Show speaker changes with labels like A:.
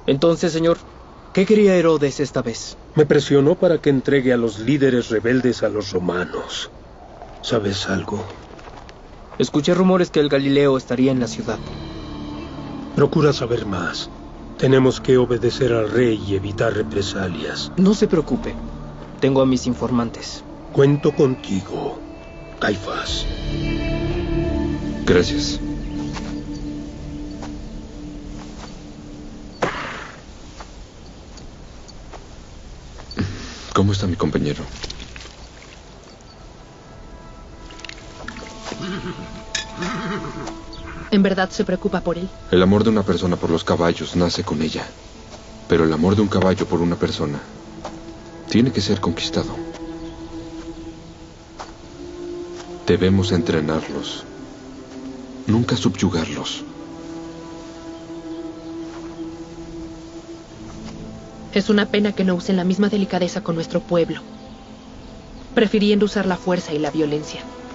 A: Entonces, señor, ¿qué quería Herodes esta vez?
B: Me presionó para que entregue a los líderes rebeldes a los romanos. ¿Sabes algo?
A: Escuché rumores que el Galileo estaría en la ciudad.
B: Procura saber más. Tenemos que obedecer al rey y evitar represalias.
A: No se preocupe. Tengo a mis informantes.
B: Cuento contigo, Caifás.
C: Gracias. ¿Cómo está mi compañero?
D: ¿En verdad se preocupa por él?
C: El amor de una persona por los caballos nace con ella. Pero el amor de un caballo por una persona tiene que ser conquistado. Debemos entrenarlos, nunca subyugarlos.
D: Es una pena que no usen la misma delicadeza con nuestro pueblo, prefiriendo usar la fuerza y la violencia.